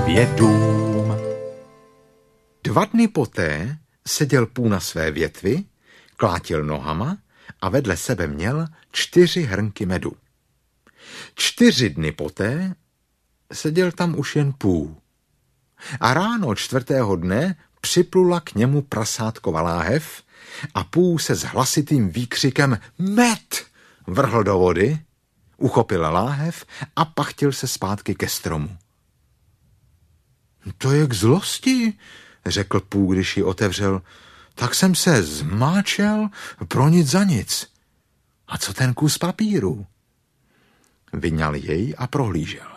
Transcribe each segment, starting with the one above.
medvědům. 2 dny poté seděl Pů na své větvi, klátil nohama a vedle sebe měl 4 hrnky medu. 4 dny poté seděl tam už jen Pů. A ráno 4. dne připlula k němu prasátkova láhev a Pů se s hlasitým výkřikem "Med!" vrhl do vody, uchopil láhev a pachtil se zpátky ke stromu. To je k zlosti, řekl Pů, když ji otevřel. Tak jsem se zmáčel pro nic za nic. A co ten kus papíru? Vyňal jej a prohlížel.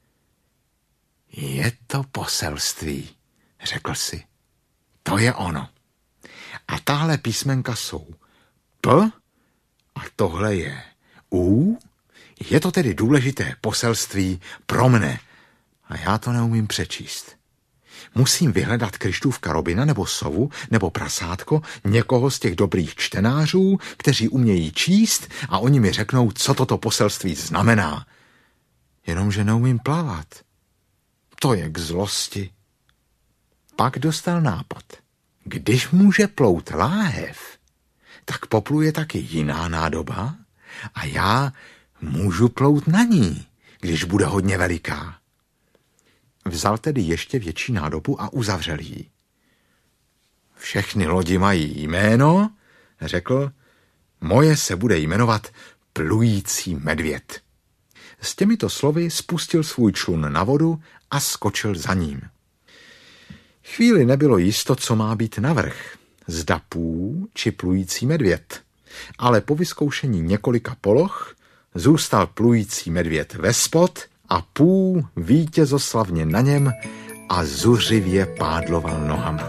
Je to poselství, řekl si. To je ono. A tahle písmenka jsou P a tohle je U. Je to tedy důležité poselství pro mne. A já to neumím přečíst. Musím vyhledat Kryštůvka Robina nebo sovu nebo prasátko, někoho z těch dobrých čtenářů, kteří umějí číst a oni mi řeknou, co toto poselství znamená. Jenomže neumím plavat. To je k zlosti. Pak dostal nápad. Když může plout láhev, tak popluje taky jiná nádoba a já můžu plout na ní, když bude hodně veliká. Vzal tedy ještě větší nádobu a uzavřel ji. Všechny lodi mají jméno, řekl, moje se bude jmenovat Plující medvěd. S těmito slovy spustil svůj člun na vodu a skočil za ním. Chvíli nebylo jisto, co má být navrch, zda Pů či Plující medvěd, ale po vyzkoušení několika poloh zůstal Plující medvěd vespod a Pů vítězoslavně na něm a zuřivě pádloval nohama.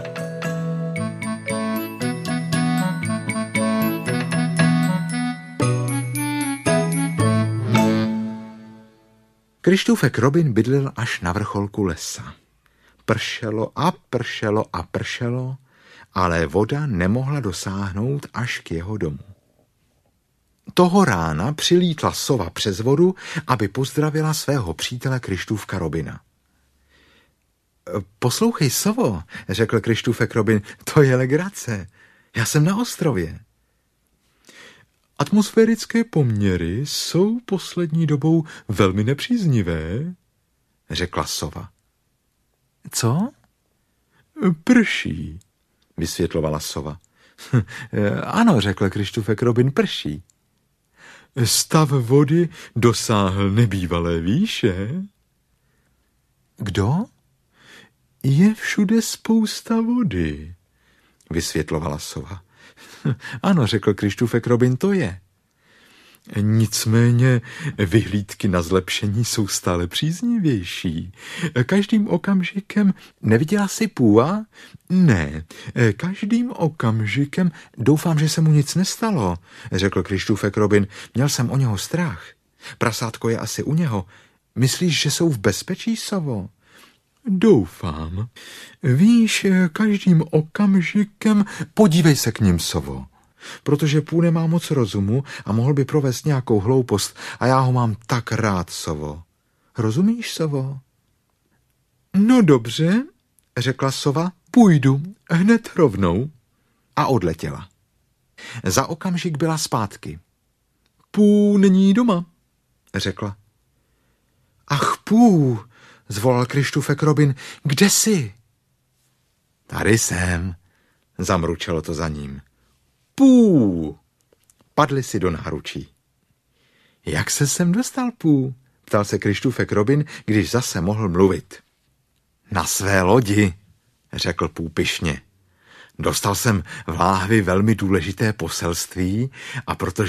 Kryštůfek Robin bydlel až na vrcholku lesa. Pršelo a pršelo a pršelo, ale voda nemohla dosáhnout až k jeho domu. Toho rána přilítla sova přes vodu, aby pozdravila svého přítele Kryštůvka Robina. Poslouchej, sovo, řekl Kryštůfek Robin, to je legrace. Já jsem na ostrově. Atmosférické poměry jsou poslední dobou velmi nepříznivé, řekla sova. Co? Prší, vysvětlovala sova. Ano, řekl Kryštůfek Robin, prší. Stav vody dosáhl nebývalé výše. Kdo? Je všude spousta vody, vysvětlovala sova. Ano, řekl Kryštůfek Robin, to je. Nicméně vyhlídky na zlepšení jsou stále příznivější. Každým okamžikem neviděla si Půa? Ne, každým okamžikem doufám, že se mu nic nestalo, řekl Kryštůfek Robin. Měl jsem o něho strach. Prasátko je asi u něho. Myslíš, že jsou v bezpečí, sovo? Doufám. Víš, každým okamžikem podívej se k ním, sovo. Protože Pů nemá moc rozumu a mohl by provést nějakou hloupost a já ho mám tak rád, sovo. Rozumíš, sovo? No dobře, řekla sova, půjdu, hned rovnou. A odletěla. Za okamžik byla zpátky. Pů není doma, řekla. Ach, Pů, zvolal Kryštůfek Robin, kde jsi? Tady jsem, zamručelo to za ním. Pů! Padli si do náručí. Jak se sem dostal, Pů? Ptal se Kryštůfek Robin, když zase mohl mluvit. Na své lodi, řekl Pů pyšně. Dostal jsem v láhvi velmi důležité poselství a protože